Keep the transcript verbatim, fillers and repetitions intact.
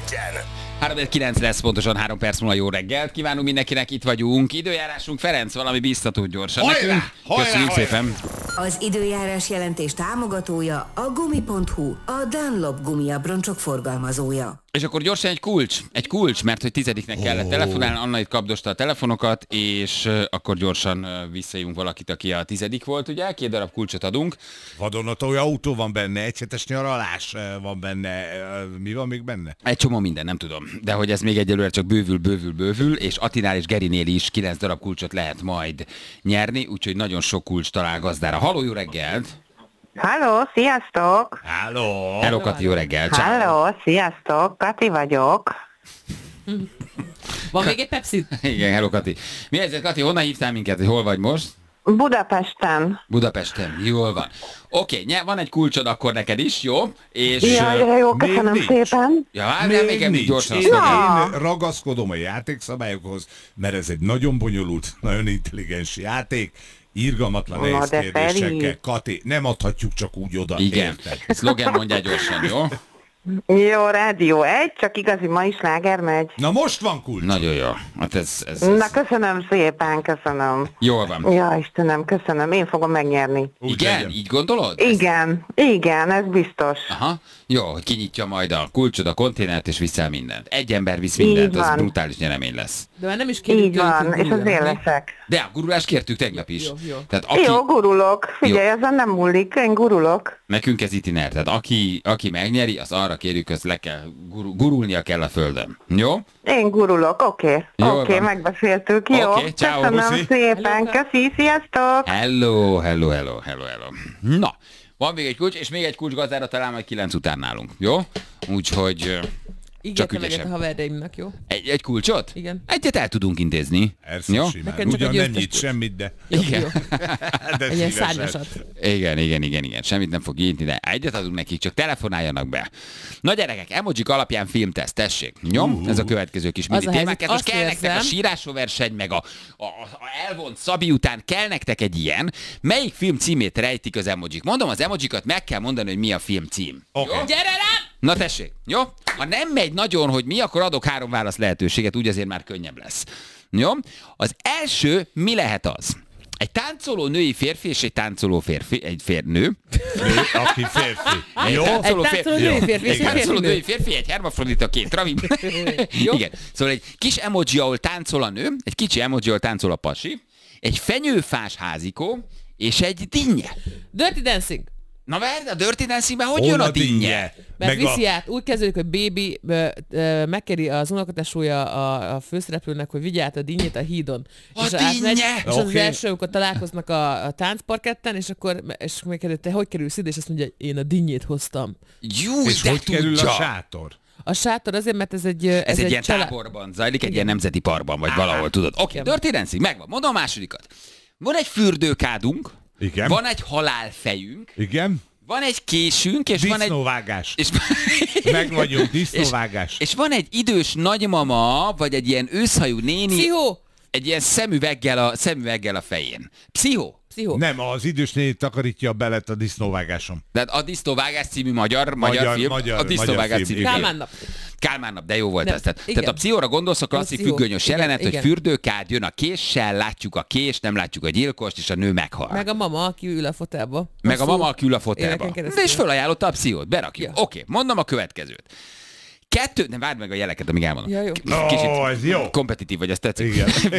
legyen. három kilenc lesz, pontosan három perc múlva jó reggelt. Kívánunk mindenkinek, itt vagyunk. Időjárásunk, Ferenc, valami biztató gyorsan. Hajrá, Nekünk. hajrá, Köszönjük hajrá. szépen. Az időjárás jelentés támogatója a gumi pont hu, a Dunlop gumiabroncsok forgalmazója. És akkor gyorsan egy kulcs, egy kulcs, mert hogy tizediknek kellett telefonálni, Anna itt kapdosta a telefonokat, és uh, akkor gyorsan uh, visszajunk valakit, aki a tizedik volt, ugye? Két darab kulcsot adunk. Vadonatúj autó van benne, egyhetes nyaralás eh, van benne, eh, mi van még benne? Egy csomó minden, nem tudom. De hogy ez még egyelőre csak bővül, bővül, bővül, és Attinál és Gerinél is kilenc darab kulcsot lehet majd nyerni, úgyhogy nagyon sok kulcs talál gazdára. Halló, jó reggelt! Halló, sziasztok! Háló! Hello, Kati, jó reggelt! Ciao. Halló, sziasztok, Kati vagyok. Van még egy Pepsi? Igen, hello, Kati. Mi ez, Kati, honnan hívtál minket, hogy hol vagy most? Budapesten. Budapesten, jól van. Oké, okay, van egy kulcsod akkor neked is, jó? És... Ja, ja, jó, köszönöm nincs. szépen. Ja, várjál, még nincs. gyorsan azt Én, mondom. én ragaszkodom a játékszabályokhoz, mert ez egy nagyon bonyolult, nagyon intelligens játék, irgalmatlan Na, nehéz de kérdésekkel. Feri. Kati, nem adhatjuk csak úgy oda, Igen, érted? szlogen mondjál gyorsan, jó? Jó, Rádió egy, csak igazi mai sláger megy. Na most van kulcs! Nagyon jó. Hát ez, ez, Na, ez. köszönöm szépen, köszönöm. Jól van. Ja, Istenem, köszönöm, én fogom megnyerni. Úgy Igen, legyen. így gondolod? Igen, igen, ez biztos. Aha, jó, hogy kinyitja majd a kulcsod, a konténert, és viszel mindent. Egy ember visz mindent, Így az van. brutális nyeremény lesz. De már nem is kérjük Így tőlük, van, hogy és az guruljanak, én mi? leszek. De a gurulást kértük tegnap is. Jó, jó. Tehát aki, Jó, gurulok. Figyelj, ezen nem múlik, én gurulok. nekünk ez itiner, tehát aki, aki megnyeri, az arra kérjük, hogy le kell, guru, gurulnia kell a földön. Jó? Én gurulok, oké. Jól Oké, van. megbeszéltük, jó. Oké, ciao, Köszönöm puszi. szépen, Hello, köszi, sziasztok! Hello, hello, hello, hello, hello. Na, van még egy kulcs, és még egy kulcs gazdára talán majd kilenc után nálunk, jó? Úgyhogy ö, Ígértem ügyesebb. egyet a haverjaimnak, jó? egy, egy kulcsot? Igen. Egyet el tudunk intézni. Persze, Jó? simán. Neked csak Ugyan egy nem győztes nyit kulcs. semmit, de... Igen. Jó. de Egy ilyen szívesen. szárnyasat. Igen, igen, igen, igen. Semmit nem fog nyitni, de egyet adunk nekik, csak telefonáljanak be. Na gyerekek, emojik alapján filmteszt, tessék. Jó? Uh. Ez a következő kis mini a témák. helyzet, Ez most azt kell nektek a érzem- sírásóverseny, meg a, a, a elvont Szabi után kell nektek egy ilyen. Melyik film címét rejtik az emojik? Mondom, az emojikat meg kell mondani, hogy mi a film cím. Oké. Jó? Gyere rám! Na tessék, jó? Ha nem megy nagyon, hogy mi, akkor adok három válasz lehetőséget, úgy azért már könnyebb lesz. Jó? Az első, mi lehet az? Egy táncoló női férfi és egy táncoló férfi, egy férnő. Nő, aki férfi. Jó? Egy táncoló Egy férfi, táncoló női férfi és egy egy táncoló férfinő. női férfi, egy hermafrodita, két ravi. Jó. Igen. Szóval egy kis emoji, ahol táncol a nő, egy kicsi emoji, ahol táncol a pasi, egy fenyőfás házikó, és egy dinnye. Dirty Dancing. Na várj, a Dirty Dancingben hogy Hol jön a a dinnye? dinnye? Mert Meg a- viszi át, úgy kezdődik, hogy baby ö, ö, megkéri az unokatesója a, a főszereplőnek, hogy vigye át a dinnyét a hídon. A és átmegy, dinnye! És az, Oké. az első, amikor találkoznak a, a táncparketten, és akkor és megkérdezi, te hogy kerülsz ide, és azt mondja, én a dinnyét hoztam. Jú, És de hogy kerül tudja. a sátor? A sátor azért, mert ez egy... Ez, Ez egy ilyen család- táborban zajlik, egy ilyen nemzeti parkban, vagy valahol, tudod. Oké, okay, Igen. Dirty Dancing, megvan. Mondom a másodikat. Van egy fürdőkádunk, Igen. van egy halálfejünk, Igen? van egy késünk, és van egy... Disznóvágás. És, Meg vagyunk, és, disznóvágás. és van egy idős nagymama, vagy egy ilyen őszhajú néni, Pszichó! egy ilyen szemüveggel a, szemüveggel a fején. Pszichó. Pszichó. Nem, az idős néni takarítja a belet a disznóvágásom. De a Disznóvágás című magyar, magyar, Magyar- film, magyar- a Disznóvágás magyar film, című igen. film. Kálmán nap. Kálmán nap, de jó volt Nem, ez. Tehát, igen. tehát a pszichóra gondolsz, a klasszik pszichó. függönyös Igen, jelenet, hogy igen. fürdőkád jön a késsel, látjuk a kést, nem látjuk a gyilkost, és a nő meghal. Meg a mama, aki ül a fotelba. Meg a Hosszú mama, aki ül a fotelba. éveken keresztül. És fölajánlotta a pszichót, berakjuk. Ja. Oké, mondom a következőt. Kettő, nem várd meg a jeleket, amíg elmondom. Ja, jó. Kicsit Ó, ez jó. kompetitív vagy, ezt tetszik. Igen.